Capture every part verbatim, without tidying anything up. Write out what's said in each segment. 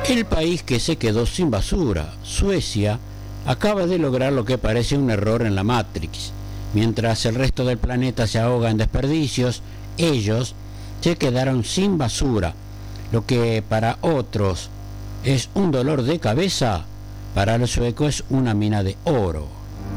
El país que se quedó sin basura, Suecia, acaba de lograr lo que parece un error en la Matrix. Mientras el resto del planeta se ahoga en desperdicios, ellos se quedaron sin basura. Lo que para otros es un dolor de cabeza, para los suecos es una mina de oro.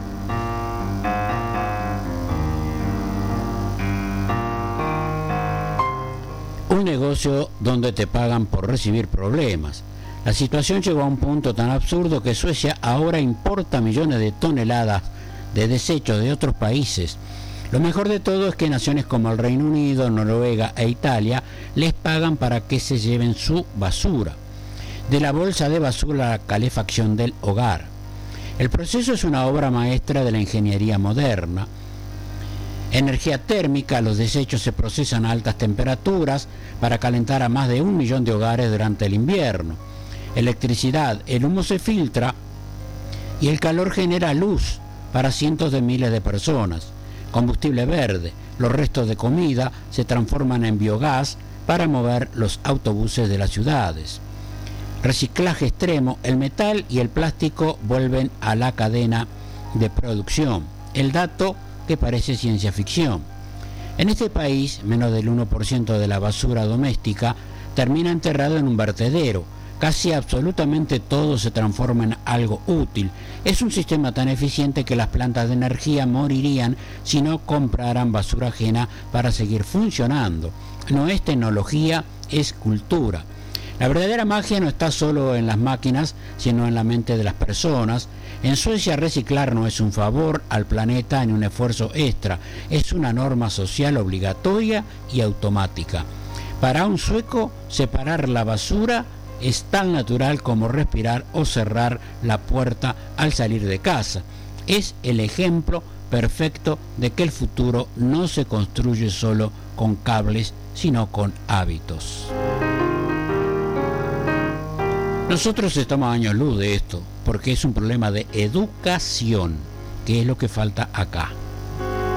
Un negocio donde te pagan por recibir problemas. La situación llegó a un punto tan absurdo que Suecia ahora importa millones de toneladas de desechos de otros países. Lo mejor de todo es que naciones como el Reino Unido, Noruega e Italia les pagan para que se lleven su basura. De la bolsa de basura a la calefacción del hogar. El proceso es una obra maestra de la ingeniería moderna. Energía térmica, los desechos se procesan a altas temperaturas para calentar a más de un millón de hogares durante el invierno. Electricidad, el humo se filtra y el calor genera luz para cientos de miles de personas. Combustible verde, los restos de comida se transforman en biogás para mover los autobuses de las ciudades. Reciclaje extremo, el metal y el plástico vuelven a la cadena de producción. El dato que parece ciencia ficción. En este país, menos del uno por ciento de la basura doméstica termina enterrado en un vertedero. Casi absolutamente todo se transforma en algo útil. Es un sistema tan eficiente que las plantas de energía morirían si no compraran basura ajena para seguir funcionando. No es tecnología, es cultura. La verdadera magia no está solo en las máquinas, sino en la mente de las personas. En Suecia reciclar no es un favor al planeta ni un esfuerzo extra, es una norma social obligatoria y automática. Para un sueco, separar la basura es tan natural como respirar o cerrar la puerta al salir de casa. Es el ejemplo perfecto de que el futuro no se construye solo con cables, sino con hábitos. Nosotros estamos a años luz de esto, porque es un problema de educación, que es lo que falta acá.